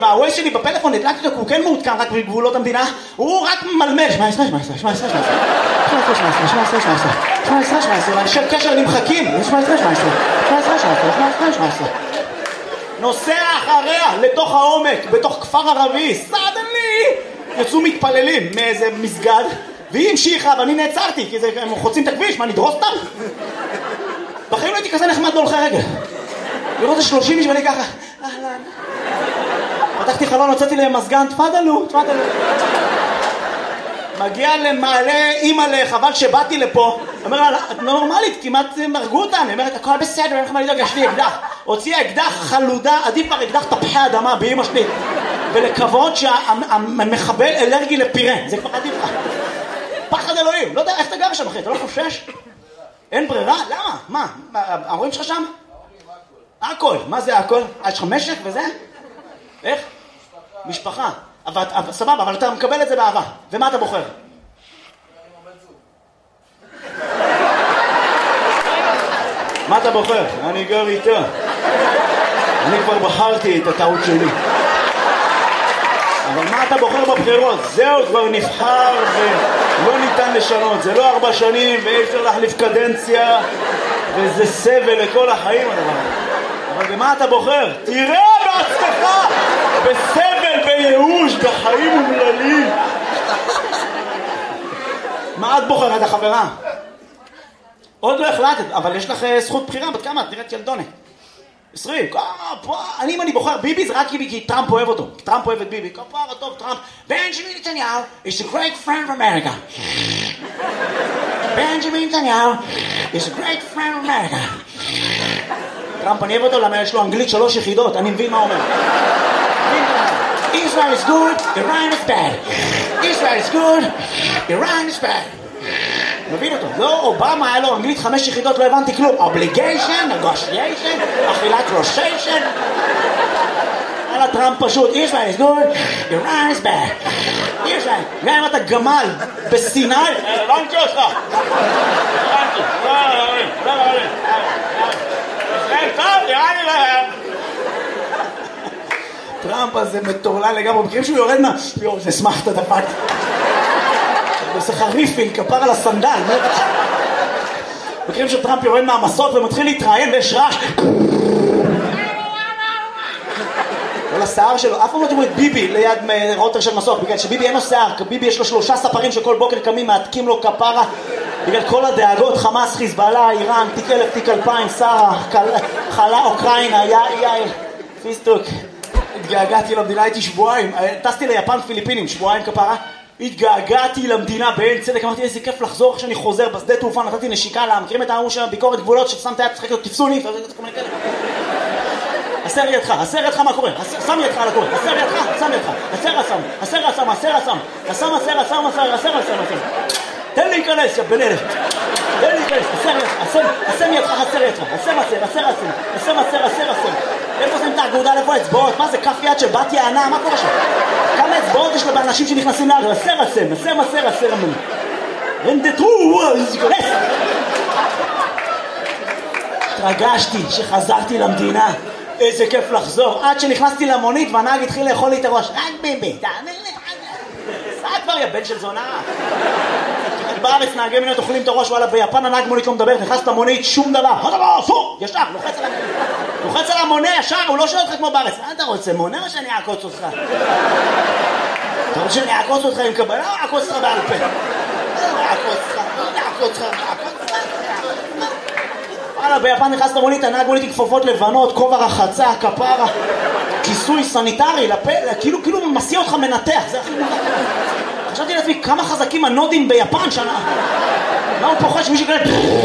והווייז שלי בפלאפון, הדלקתי אותו, הוא כן מעודכן רק בגבולות המדינה, הוא רק מלמל, 17, ואנשי קשר נמחקים, 17, נוסע אחריה לתוך העומק, בתוך כפר ערבי, סדנלי, יצאו מתפללים מאיזה מסגד, והיא המשיכה, ואני נעצרתי, כי הם חוצים את הכביש, מה, נדרוס אותם? בחיים לא הייתי כזה נחמד בהולכי רגל. לראות את 30 איש ואני ככה, אהלן. פתחתי חלון, הוצאתי להם מזגן, תפדלו. מגיע למעלה, אימא חבל שבאתי לפה. אומר לה, את נורמלית, כמעט מרגו אותם. היא אומרת, הכל בסדר, אין לך מה לדאוג, יש לי אקדח. הוציאה אקדח חלודה, עדיף כבר אקדח תפוחי אדמה באמא שלי. ולקוות שהמחבל אלרגי לפירה. זה כבר עדיף לך. פחד אלוהים. לא יודע, איך אתה גר שם אחי? אתה לא חושש? אין ברירה? למה? מה? ההורים שלך שם? הכל. מה זה הכל? יש לך משק וזה? איך? משפחה. סבבה, אבל אתה מקבל את זה באהבה. ומה אתה בוחר? מה אתה בוחר? אני גר איתה. אני כבר בחרתי את הטעות שלי. אבל מה אתה בוחר בבחירות? זהו, כבר נבחר ולא ניתן לשנות. זה לא 4 שנים ואי אפשר להחליף קדנציה וזה סבל לכל החיים הדבר. אבל במה אתה בוחר? תראה בעצמך! בסבל, בייאוש, בחיים אומללים. מה את בוחרת, החברה? עוד לא החלטת, אבל יש לך זכות בחירה. בת כמה? את נראית ילדונת. 20. אם אני בוחר ביבי זה רק כי טראמפ אוהב אותו. טראמפ אוהב את ביבי. כפרה טוב טראמפ. בנג'מין נתניהו is a great friend of America. בנג'מין נתניהו is a great friend of America. טראמפ אני אוהב אותו למה יש לו אנגלית 3 יחידות. אני מבין מה אומר. Israel is good, Iran is bad. Israel is good, Iran is bad. מבין אותו. לא, אובמה היה לו אנגלית 5 יחידות, לא הבנתי כלום. Obligation, negotiation, אכילת רושיישן. על הטראמפ פשוט. Israel is good, Iran is bad. Israel, גם אם אתה גמל בסיני, הבנתי אותך. הבנתי. לא. ישראל טוב, נראה לי להם. טראמפ הזה מטורלל לגמרי, מכירים שהוא יורד מה... יו, זה שמחת דפק. עושה לך ריפיל, כפר על הסנדל. מכירים שטראמפ יורד מהמסות ומתחיל להתראיין ויש רעש. כל השיער שלו, אף פעם לא תראו את ביבי ליד רוטר של מסוק, בגלל שביבי אין לו שיער, ביבי יש לו 3 ספרים שכל בוקר קמים, מעתקים לו כפרה, בגלל כל הדאגות, חמאס, חיזבאללה, איראן, תיק 1000, תיק 2000, שרה, חלה, אוקראינה, יאי, פיסטוק. התגעגעתי למדינה, הייתי שבועיים, טסתי ליפן פיליפינים, שבועיים כפרה, התגעגעתי למדינה בעין צדק, אמרתי איזה כיף לחזור כשאני חוזר בשדה תעופה, נתתי נשיקה לה, מכירים את ההוא של ביקורת גבולות ששמת יד, צחק לו, תפסו לי, הסר ידך מה קורה, שם ידך על הקורא, הסר ידך, תן לי להיכנס, בנלך, תן לי להיכנס, הסם ידך, הסר, איפה שמים את האגודה, איפה האצבעות, מה זה, כף יד של בת יענה, מה קורה שם? כמה אצבעות יש לאנשים שנכנסים לאגר, הסר, רנדטרו, כנס! התרגשתי שחזרתי למדינה, איזה כיף לחזור, עד שנכנסתי למונית והנהג התחיל לאכול לי את הראש, רק ביבי, תאמר לי, סע כבר יא בן של זונה. בארץ נהגי מוניות אוכלים את הראש, וואלה ביפן הנהג מונית לא מדבר, נכנס למונית, שום דבר, ישר, לוחץ על המונה ישר, הוא לא שואל אותך כמו בארץ, מה אתה רוצה, מונה או שאני אעקוץ אותך? אתה רוצה שאני אעקוץ אותך עם קבלה או אעקוץ אותך בעל פה? אעקוץ אותך. וואלה, ביפן נכנס למונית, הנהג מונית עם כפפות לבנות, כובע רחצה, כפרה, כיסוי סניטרי, כאילו מסיע אותך מנתח, זה הכי מונח. חשבתי לעצמי כמה חזקים הנודים ביפן שנה. מה הוא פוחד שמישהו כאלה...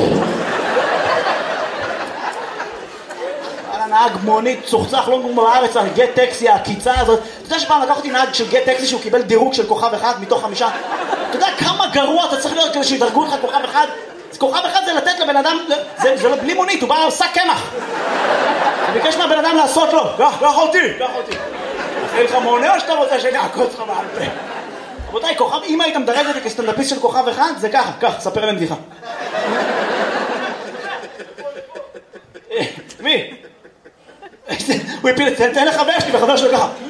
נהג מונית צוחצח לא כמו בארץ על גט טקסי, הקיצה הזאת. אתה יודע שפעם לקח אותי נהג של גט טקסי שהוא קיבל דירוג של כוכב 1 מתוך 5. אתה יודע כמה גרוע אתה צריך להיות כדי שידרגו לך כוכב 1? כוכב 1 זה לתת לבן אדם, זה לא בלי מונית, הוא בא עושה קמח. הוא ביקש מהבן אדם לעשות לו. לא יכולתי. עושה לך מונה או שאתה רוצה שאני אעקוץ לך בעל פה? רבותיי, כוכב, אם היית מדרג אותי כסטנדאפיסט של כוכב 1, זה ככה, ספר להם בדיחה. מי? הוא הפיל, תן לחבר שלי וחבר שלו ככה.